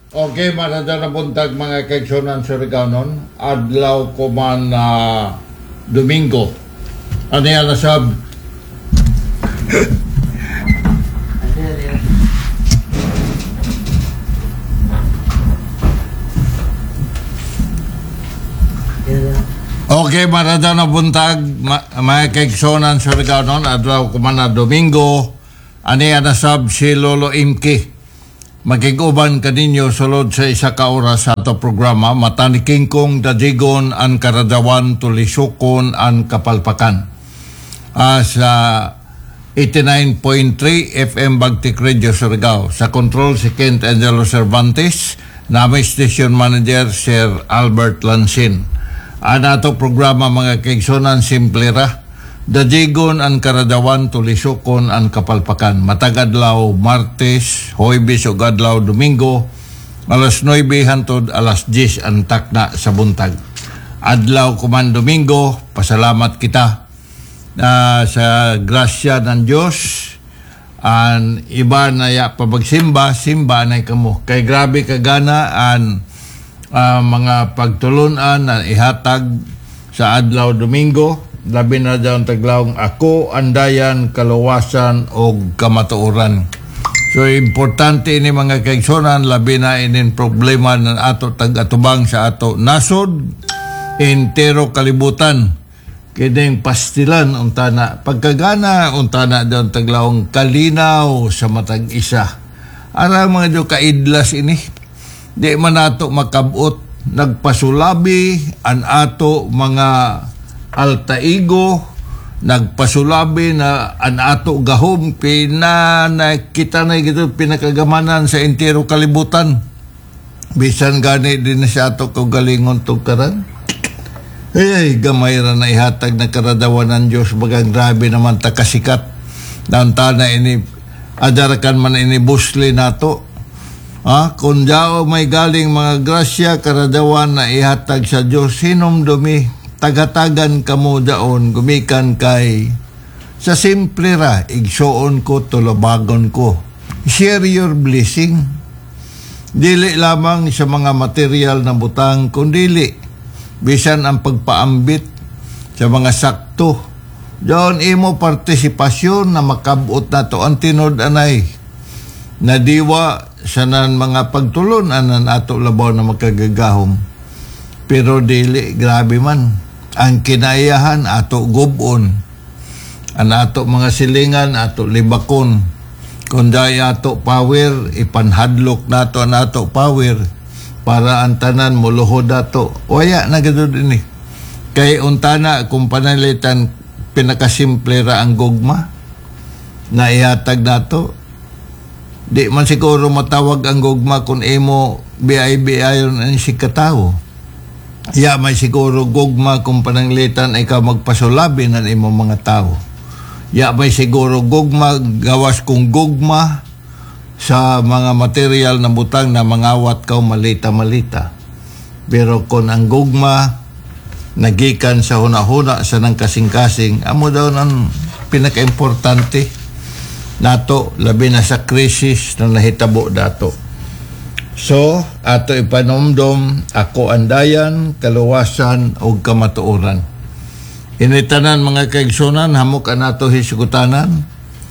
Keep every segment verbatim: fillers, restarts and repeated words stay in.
Okay, marada na buntag mga kaigsunan sa Riganon. Adlaw ko man na uh, Domingo. Ano yan nasab? Okay, marada na buntag ma- mga kaigsunan sa Riganon. Adlaw ko man na Domingo. Ano yan nasab si Lolo Imki. Magiguban kaninyo sulod sa isa ka oras sa ato programa Mataniking kong Dajigon ang Karadawan Tulisukon ang Kapalpakan uh, sa eighty-nine point three F M Bagtik Radio Surigao. Sa control si Kent Angelo Cervantes, namin station manager Sir Albert Lansin. Ang ato programa mga kaigsunan simple ra, Dajigon ang Karadawan Tulisukon ang Kapalpakan. Matagadlaw Martes, Huwebes ug adlaw Domingo, alas nueve hantod alas diyes ang takna sa buntag. Adlaw kuman Domingo, pasalamat kita uh, sa grasya ng Diyos. An iba na ya pabagsimba, simba na kamo. Kay grabe kagana ang uh, mga pagtulunan na ihatag sa adlaw Domingo. Labi na dyan taglawang ako, andayan, kaluwasan o kamatuoran. So, importante ini mga kaigsunan, labi na inin problema ng ato tag-atubang sa ato nasod, entero kalibutan. Kining pastilan, untana, pagkagana, untana dyan taglawang kalinaw sa matag isa. Ara mga dyo kaidlas ini, di man ato makabot, nagpasulabi, an ato mga altaigo, nagpasulabi na an ato gahom pina na kita na gito pinakagamanan sa entero kalibutan. Bisan gani din sa ato kagalingon tugkaran. Ay, gamay ra na ihatag na karadawan ng Diyos. Bagang grabe naman takasikat. Nauntana ini adarakan man ini busli nato. Ah, kung dao may galing mga grasya karadawan na ihatag sa Diyos, sinom dumi tagatagan kamo daon gumikan kay sa simple ra igsoon ko tulubagon ko. Share your blessing. Dili lamang sa mga material na butang kundili bisan ang pagpaambit sa mga sakto. Doon imo partisipasyon na makabot na to ang tinod anay na diwa sa nan mga pagtulon anan ato labaw na makagagahom. Pero dili grabe man ang kinayahan ato gubon, ang ato mga silingan ato libakon, kung dahil ato power ipanhadlok nato ang ato power para ang tanan muluhod ato waya na gano'n din eh. Kay untana kung panalitan pinakasimple ra ang gugma na ihatag nato, di man siguro matawag ang gugma kung imo biay-biayon ang sikatawo. Ya may siguro gugma kung pananglitan ay ka magpasulabi ng imong mga tao. Ya may siguro gugma gawas kung gugma sa mga material na butang na mangawat ka malita-malita. Pero kung ang gugma nagikan sa hunahuna sa nang kasing-kasing, amo daw ng pinaka-importante nato labi na sa krisis na nahitabo dato. So, ato ipanomdom, ako andayan, kaluwasan o kamatuoran. Initanan mga kaigsunan, hamok anato hisugutanan.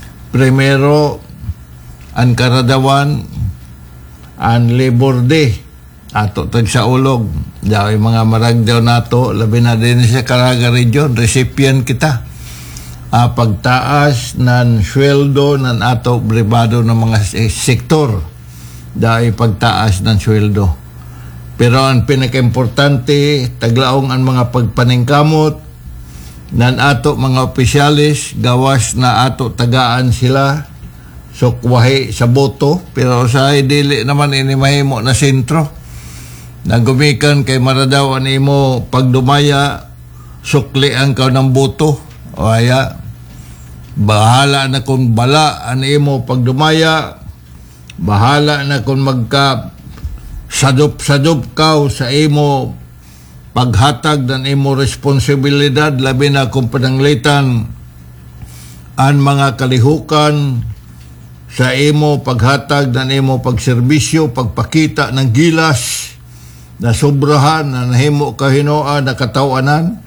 Primero, ang karadawan, ang Labor Day. Ato tag sa ulog. Daw mga maragdaw nato, labi na din sa Caraga Region, recipient kita. Uh, pagtaas ng sweldo ng ato bribado ng mga sektor. Dahil pagtaas ng sweldo. Pero ang pinaka-importante, taglaong ang mga pagpaningkamot ng ato mga opisyalis, gawas na ato tagaan sila, sukwahi sa boto, pero sa dili naman inimahimo na sentro. Nagumikan kay maradaw animo pagdumaya, suklian ka ng boto, o haya, bahala na kung bala animo pagdumaya, bahala na kung magka sadop-sadop ka sa imo paghatag ng imo responsibilidad, labi na kung pananglitan ang mga kalihukan sa imo paghatag ng imo pagserbisyo, pagpakita ng gilas na sobrahan na nahimo kahinoa na katawanan.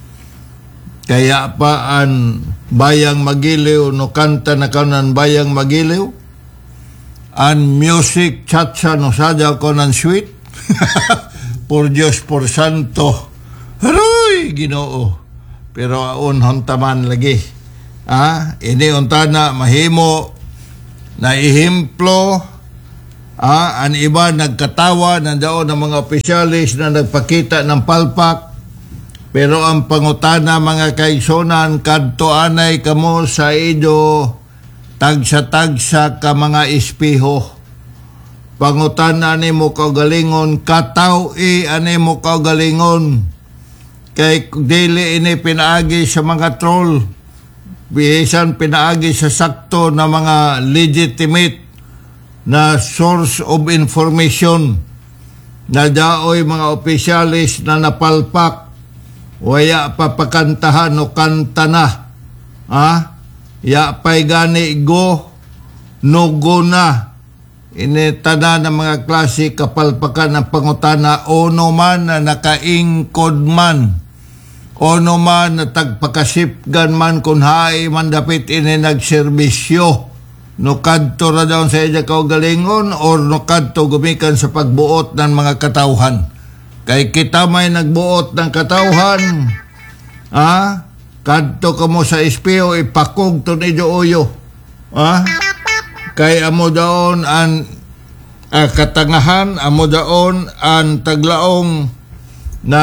Kaya pa an bayang magiliw no kanta na kanan bayang magiliw, an music chacha no sadya ko ng sweet. Por Diyos, por Santo, haroy Ginoo, pero aon hontaman lagi. Ah, ini untana mahimo na ihimplo. Ah, an iba nagkatawa nandaon ng mga opisyalis na nagpakita ng palpak, pero ang pangutana mga kaigsonan kadto anay kamo sa ido tagsa-tagsa ka mga espiho. Pangutana nimo kaugalingon, kataw-i animo kaugalingon, kay dili ini pinaagi sa mga troll, bisan pinaagi sa sakto na mga legitimate na source of information na daoy mga opisyalis na napalpak, waya papakantahan o kanta na, ha? Ya pa'y gani go, no go na. Ini tada ng mga klase kapalpakan ng pangutana, ono man na nakaingkod man, ono man na tagpakasipgan man kung haay man dapit ini nagserbisyo, no kadto ra daw sa iya kaugalingon or no kadto gumikan sa pagbuot ng mga katawhan. Kay kita may nagbuot ng katawhan, ha? Kadto ka mo sa espiyo, ipakog to ni Diyooyo, ha? Kay amo daon an uh, katangahan, amo daon an taglaong na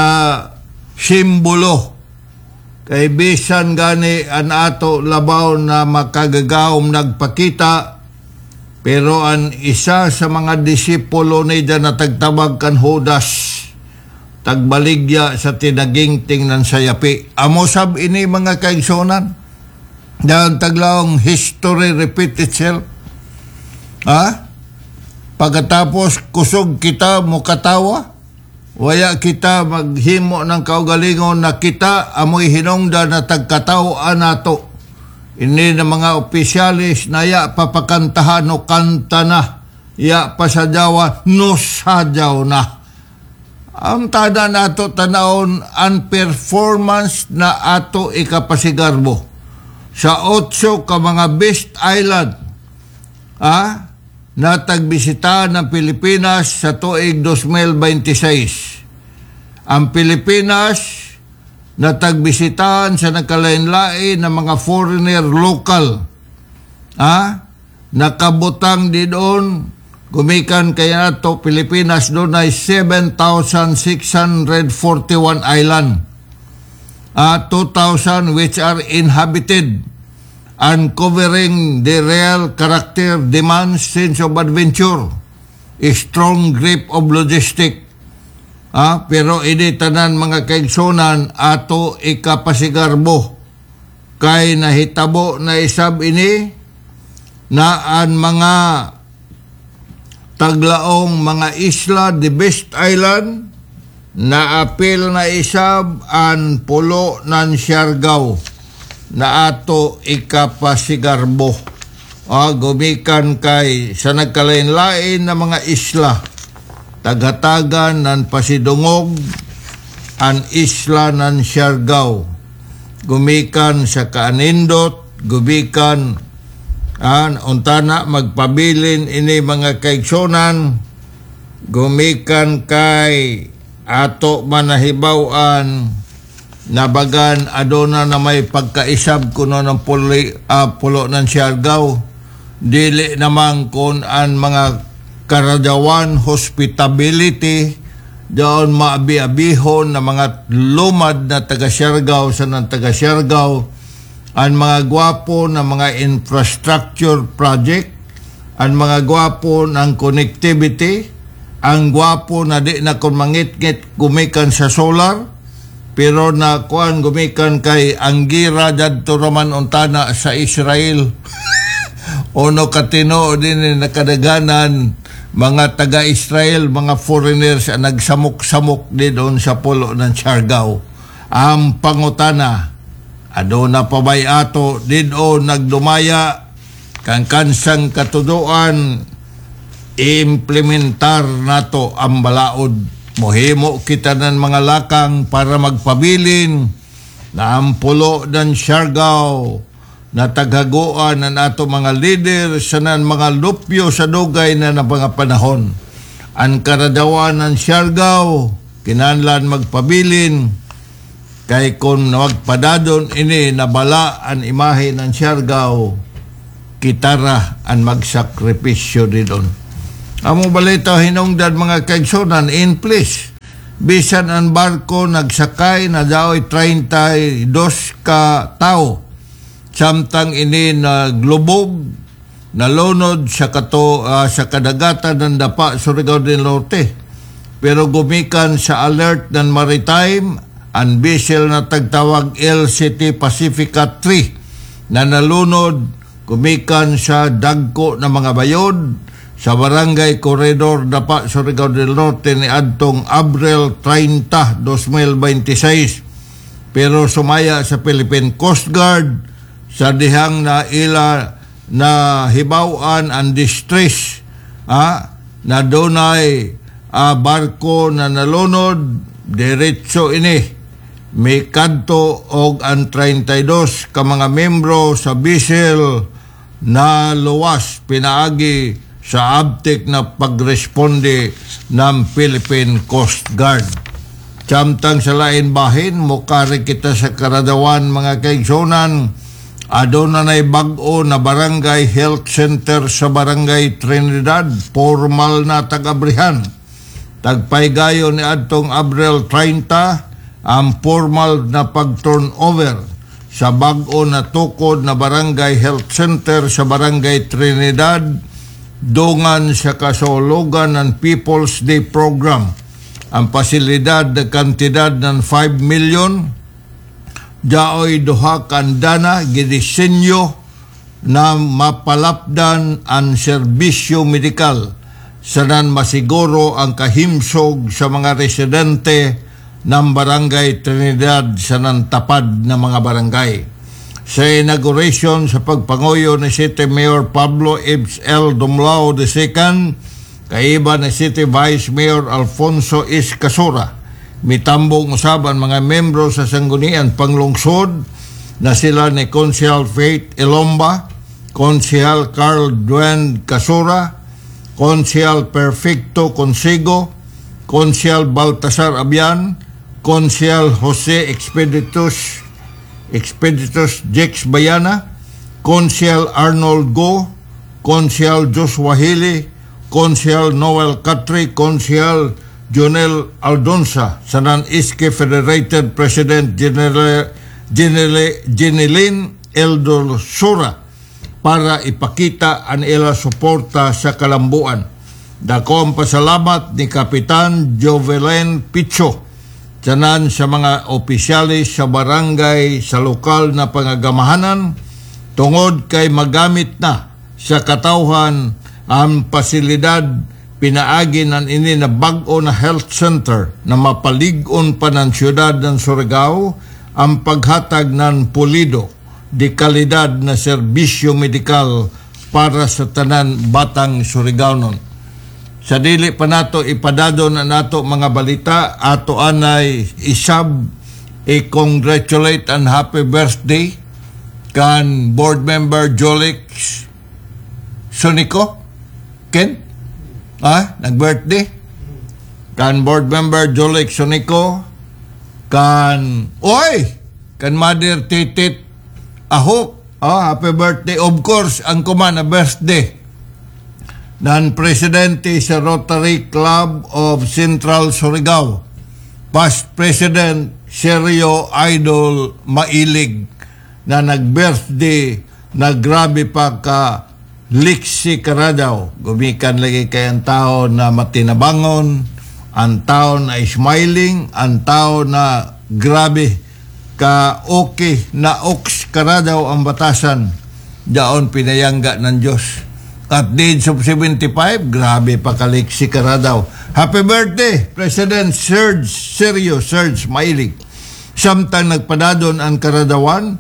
simbolo. Kay bisan gani an ato labaw na makagagawom nagpakita, pero an isa sa mga disipulo ni dyan na tagtabag kan Judas, tagbaligya sa tinaging tingnan sa yapi. Amo sab ini mga kaigsonan, dahil taglaong history repeat itself. Ha? Pagkatapos kusog kita mo katawa, waya kita maghimo ng kaugalingon na kita amoy hinungdan na tagkatawaan nato. Ini na mga opisyalis na ya papakantahan no kanta na, ya pasadyawan no sadyaw na. Ang tada nato tanawon ang performance na ato ikapasigarbo sa otso ka mga best island, ha? Na tagbisita ng Pilipinas sa tuig twenty twenty-six. Ang Pilipinas na tagbisitahan sa nagkalain-lain ng mga foreigner local, ha? Nakabutang di doon, gumikan kaya nato Pilipinas doon ay seven thousand six hundred forty-one island, uh, two thousand which are inhabited, uncovering the real character, demands, sense of adventure, a strong grip of logistic. Ah, pero ini tanan mga kaigsonan ato ikapasigarbo, kay nahitabo na isab ini na an mga taglaong mga isla, the best island, na apil na isab an pulo ng Siargao na ato ikapasigarbo. Ah, gumikan kay sa nagkalain-lain na mga isla, tagatagan ng Pasidungog, an isla ng Siargao. Gumikan sa Kaanindot, gumikan an untana magpabilin ini mga kaigsonan, gumikan kay ato manahibawan nabagan adona na may pagkaisab kuno ng puli, uh, pulo ng Siargao, dili naman kun an mga karadawan hospitality doon maabi-abihon na mga lumad na taga Siargao sa ng taga Siargao, ang mga gwapo na mga infrastructure project, ang mga gwapo ng connectivity, ang gwapo na di na kung mangit-ngit gumikan sa solar, pero na kuan gumikan kay anggira jadto raman untana sa Israel. Ono katino din nakadaganan mga taga-Israel, mga foreigners ang nagsamok-samok din doon sa pulo ng Siargao. Ang pangutana, aduna pa bay ato din o nagdumaya kang kansang katuduan i-implementar nato ang balaod. Mohimo kita ng mga lakang para magpabilin na ang pulo ng Siargao na tagaguan ng ato mga leader sa nan mga lupyo sa dugay na na mga panahon. Ang karadawan ng Siargao kinahanglan magpabilin kay kung magpadadon ini nabala ang imahe ng Siargao, kitara ang magsakripisyo didon. Amo balita hinungdan mga kaigsunan, in place bisan ang barko nagsakay na daoy thirty-two ka tao samtang ini na glubog nalunod sa kato uh, sa kadagatan ng dapa Surigao del Norte, pero gumikan sa alert ng maritime ang vessel na tagtawag L C T Pacifica three na nalunod gumikan sa dagko na mga bayod sa barangay Corredor Dapa Surigao del Norte ni adtong Abril thirty, twenty twenty-six, pero sumaya sa Philippine Coast Guard sa dihang na ila na hibawan ang distress ah, na dunay ah, barko na nalunod diretso ini may kanto og ang thirty-two ka mga membro sa vessel na luwas pinaagi sa abtik na pagresponde ng Philippine Coast Guard. Samtang sa lain bahin, mukari kita sa karadawan mga kaigsunan, aduna na'y bag-o na barangay health center sa barangay Trinidad, formal na tagabrihan. Tagpaygayo ni adtong Abril thirty, ang formal na pag-turnover sa bag-o na tukod na barangay health center sa barangay Trinidad, dungan sa kasulugan ng People's Day Program. Ang pasilidad na kantidad ng five million, daoy duha kandana gidisenyo na mapalapdan ang serbisyo medikal sanan masiguro ang kahimsog sa mga residente ng barangay Trinidad sa nantapad na mga barangay. Sa inauguration sa pagpanguyo ni City Mayor Pablo Ibs L. Dumlao the second, kaiba ni City Vice Mayor Alfonso Is Casura, mitambong usaban mga membro sa sanggunian panglungsod na sila ni Konsehal Faith Ilomba, Konsehal Carl Duen Casura, Konsehal Perfecto Consigo, Konsehal Baltasar Abian, Konsehal Jose Expeditus Expeditus Jex Bayana, Konsehal Arnold Go, Konsehal Joshua Hili, Konsehal Noel Katri, Konsehal Jonel Aldonsa, sanan Iske Federated President General Jeneline Eldor Sura para ipakita ang ila suporta sa kalambuan. Dako ang pasalamat ni Kapitan Jovelen Picho sanan sa mga opisyalis sa barangay sa lokal na pangagamahanan tungod kay magamit na sa katawhan ang pasilidad pinaagi ng ini na bag-o na health center na mapalig-on pa ng siyudad ng Surigao ang paghatag ng pulido di kalidad na serbisyo medikal para sa tanan batang Surigaonon. Sa dili pa nato ipadado na nato mga balita, ato anay isab i-congratulate and happy birthday kan board member Jolix Sonico. Ken? Ah, nag-birthday? Kan board member Jolix Sonico, kan, oy! Kan Mother Titit Ahok. Ah, happy birthday. Of course, ang kuman na birthday ng presidente sa Rotary Club of Central Surigao, past President Sergio Idol Mailig, na nag-birthday na grabe pa ka liksi karadaw. Gumikan lagi kay ang tao na matinabangon, ang tao na smiling, ang tao na grabe ka okay na oks karadaw ang batasan. Daon pinayangga ng Diyos. At the age of seventy-five, grabe pa kaliksi ka ra daw. Happy birthday, President Serge, Sergio Serge Mailig. Samtang nagpadadon ang karadawan,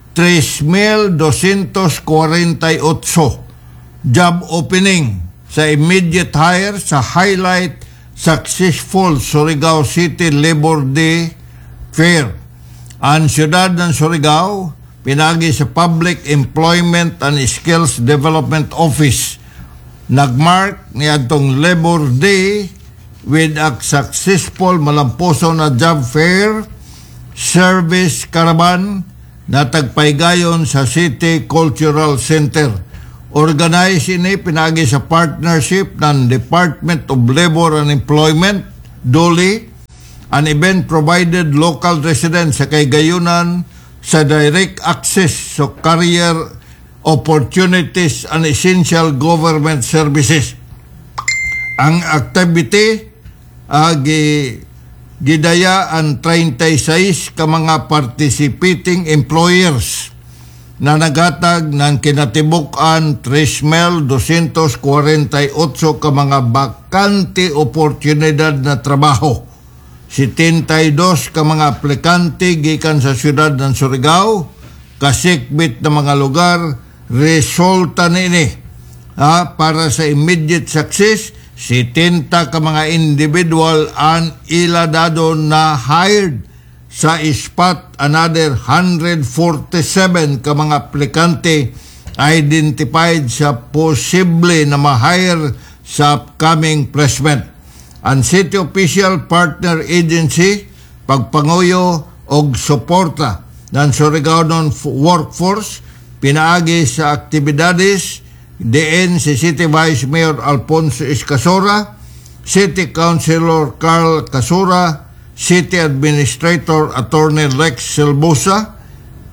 three thousand two hundred forty-eight job opening sa immediate hire sa highlight successful Surigao City Labor Day Fair. Ang siyudad ng Surigao, pinagi sa Public Employment and Skills Development Office, nagmark ni atong Labor Day with a successful malamposo na job fair, service caravan na tagpaygayon sa City Cultural Center. Organize ini pinagi sa partnership ng Department of Labor and Employment, D O L E. An event provided local residents sa kaygayunan sa direct access sa career opportunities and essential government services. Ang activity uh, gi, gidaya ang thirty-six ka mga participating employers na naghatag ng kinatibuk-an three thousand two hundred forty-eight ka mga bakante oportunidad na trabaho. seventy-two ka mga aplikante gikan sa siyudad ng Surigao, kasikbit na mga lugar, resulta nini ha, para sa immediate success, seventy ka mga individual ang iladado na hired sa spot. Another one hundred forty-seven ka mga aplikante identified sa posible na ma-hire sa upcoming placement. Ang City Official Partner Agency pagpanguyo og suporta ng Surigao workforce pinaagi sa aktibidades diin si City Vice Mayor Alfonso Escasora, City Councilor Carl Casura, City Administrator Attorney Lex Silbosa,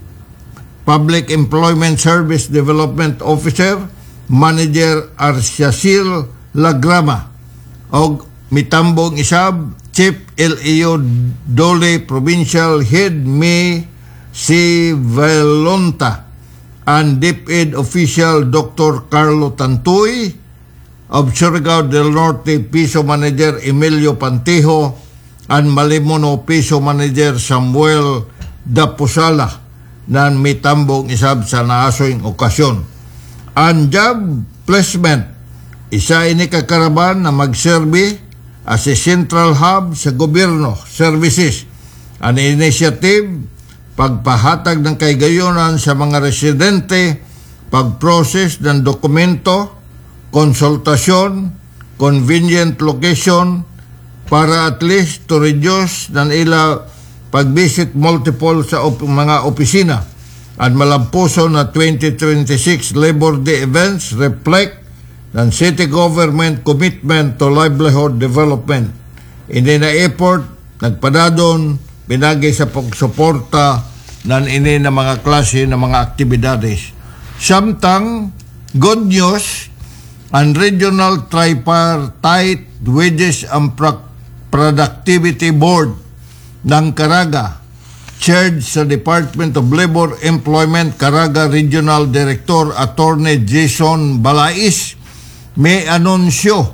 Public Employment Service Development Officer Manager Arciasil Lagrama og mitambong isab Chief L E O Dole Provincial Head Me Si Velonta and DepEd Official Doctor Carlo Tantoy of Surigao del Norte Piso Manager Emilio Pantijo and Malimono Piso Manager Samuel Dapusala nan mitambong isab sa naasoing okasyon. Ang job placement, isa ini kakaraban na magserbi as a central hub sa gobyerno services. An initiative pagpahatag ng kaygayonan sa mga residente, pag-process ng dokumento, konsultasyon, convenient location para at least to reduce ng ila pag-visit multiple sa op- mga opisina. At malampuso na twenty twenty-six Labor Day events reflect ng city government commitment to livelihood development. Ini na effort, nagpadadon, pinagi sa pagsuporta ng ini na mga klase ng mga aktibidades. Samtang, good news, ang Regional Tripartite Wages and Productivity Board ng Caraga, chaired sa Department of Labor Employment Caraga Regional Director Attorney Jason Balais, may anunsyo,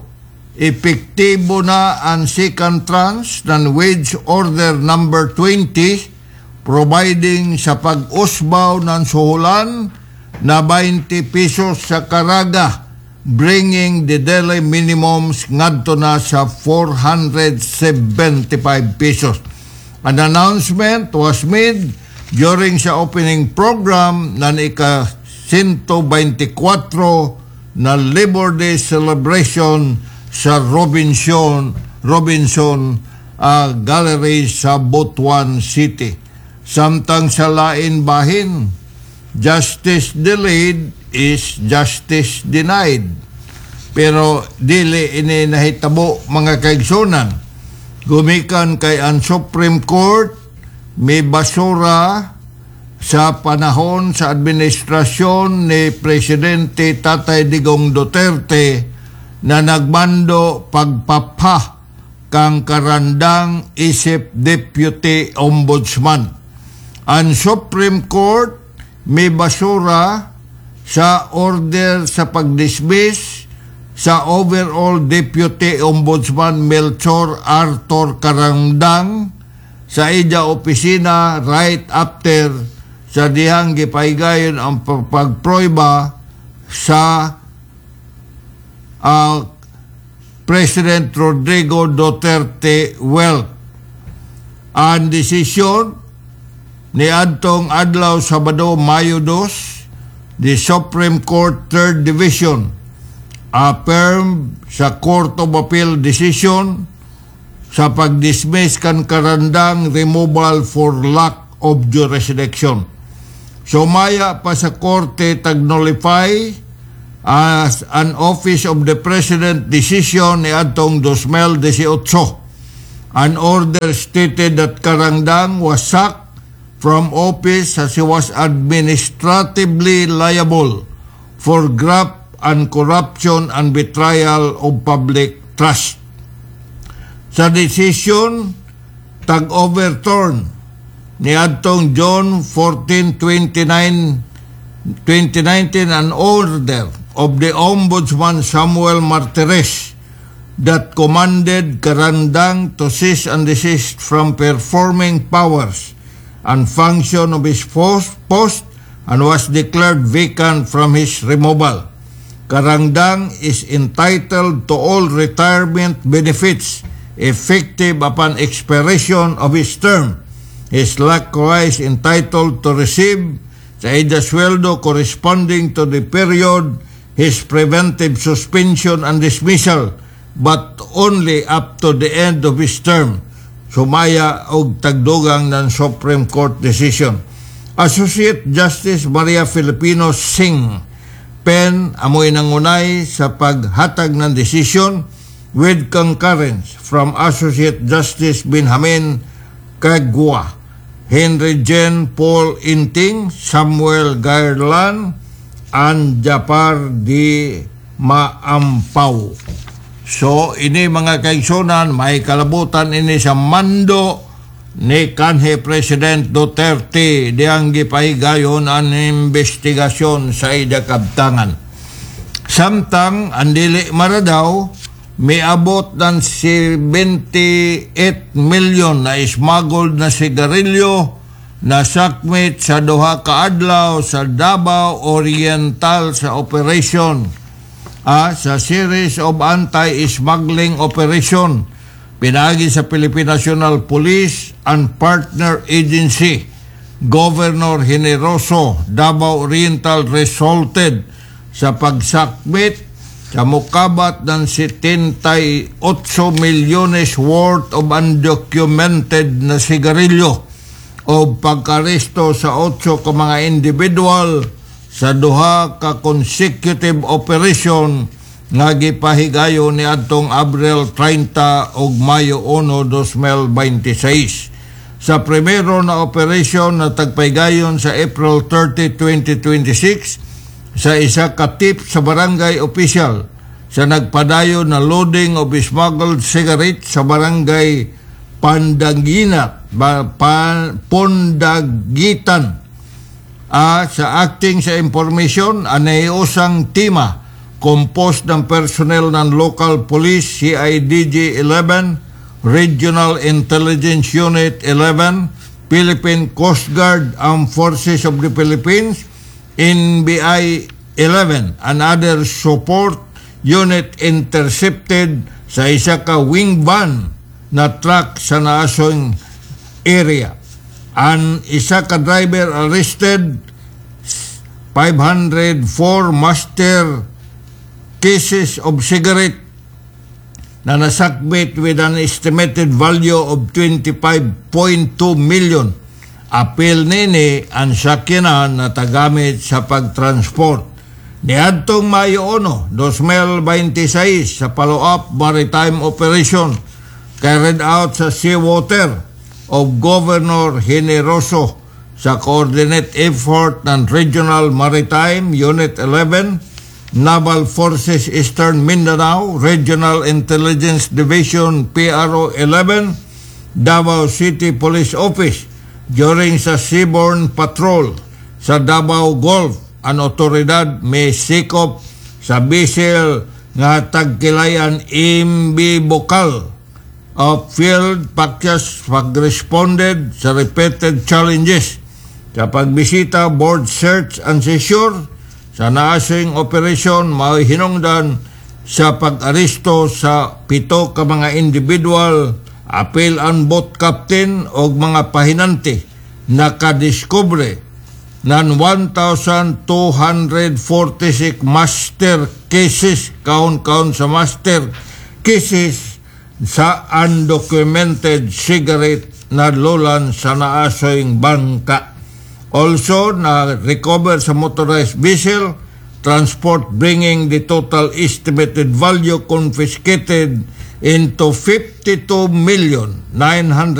epektibo na ang second tranche ng Wage Order number twenty, providing sa pag-usbaw ng suhulan na twenty pesos sa Caraga, bringing the daily minimums ngadto na sa four hundred seventy-five pesos. An announcement was made during sa opening program ng ika-one twenty-four na Labor Day celebration sa Robinson Robinson uh, Gallery sa Butuan City. Samtang sa lain bahin, justice delayed is justice denied. Pero dili ini nahitabo mga kaigsunan. Gumikan kay ang Supreme Court, may basura sa panahon sa administrasyon ni Presidente Tatay Digong Duterte na nagmando pagpapa kang karandang isip Deputy Ombudsman. Ang Supreme Court may basura sa order sa pagdismiss sa overall Deputy Ombudsman Melchor Arthur Karandang sa ida opisina right after sa dihang gipaigayon ang pagproyba sa uh, President Rodrigo Duterte wealth. Ang desisyon ni adtong adlaw Sabado, Mayo dos, the Supreme Court Third Division affirmed sa Court of Appeal decision sa pag-dismiss kan karandang removal for lack of jurisdiction. Sumaya pa sa korte tag-nullify as an Office of the President decision ni adtong two thousand eighteen. An order stated that Karangdang was sacked from office as he was administratively liable for graft and corruption and betrayal of public trust. Sa decision tag-overturn ni adtong June fourteenth, twenty nineteen an order of the Ombudsman Samuel Martires that commanded Karandang to cease and desist from performing powers and function of his post, post and was declared vacant from his removal. Karangdang is entitled to all retirement benefits effective upon expiration of his term. He is likewise entitled to receive sa ida sweldo corresponding to the period his preventive suspension and dismissal, but only up to the end of his term. Sumaya og tagdugang ng Supreme Court decision. Associate Justice Maria Filipino Singh Pen amoy nangunay sa paghatag ng decision with concurrence from Associate Justice Benjamin Kagwa, Henry Jen Paul Inting, Samuel Gairlan, and Japar di Maampaw. So, ini mga kaigsunan, may kalabutan ini sa mando ni kanhi President Duterte diyang gipahigayon ang investigasyon sa ida kabtangan. Samtang, ang dili maradaw, may abot ng seventy-eight million na smuggled na sigarilyo na sakmit sa duha ka adlaw sa Davao Oriental sa operation ah, sa series of anti-smuggling operation pinagi sa Philippine National Police and Partner Agency. Governor Generoso, Davao Oriental resulted sa pagsakmit sa mukabat ng seventy-eight milyones worth of undocumented na sigarilyo o pagkaresto sa otso ka mga individual sa duha ka consecutive operation nga gipahigayon ni adtong Abril thirty ug Mayo one, two thousand twenty-six. Sa primero na operation na tagpahigayon sa April thirtieth, twenty twenty-six sa isa ka tip sa barangay official sa nagpadayon na loading of smuggled cigarettes sa barangay Pandagina, pa, Pondagitan. Ah, sa acting sa information, anay usang tima composed ng personnel ng local police, C I D G eleven, Regional Intelligence Unit eleven, Philippine Coast Guard, Armed Forces of the Philippines, N B I eleven, and other support unit intercepted sa isa ka wing van na truck sa naasong area. Ang isa ka driver arrested, five hundred four master cases of cigarette na nasakbit with an estimated value of twenty-five point two million. Apil nini ang sakyanan na tagamit sa pagtransport. Niadtong Mayo one, two thousand twenty-six sa follow-up maritime operation carried out sa seawater of Governor Generoso sa coordinate effort ng Regional Maritime Unit eleven, Naval Forces Eastern Mindanao, Regional Intelligence Division P R O eleven, Davao City Police Office. During sa seaborne patrol sa Davao Gulf, ang otoridad may sikop sa bisil nga tagkilayan imbi bokal of field pakyas pag-responded sa repeated challenges Sa pagbisita, board search and seizure sa naasing operasyon may hinungdan sa pag-aristo sa pito ka mga individual, appeal and boat captain o mga pahinante nakadiskubre ng one thousand two hundred forty-six master cases, kaon-kaon sa master cases sa undocumented cigarette na lulan sa naasoing bangka. Also, na-recover sa motorized vessel transport, bringing the total estimated value confiscated into fifty-two million nine hundred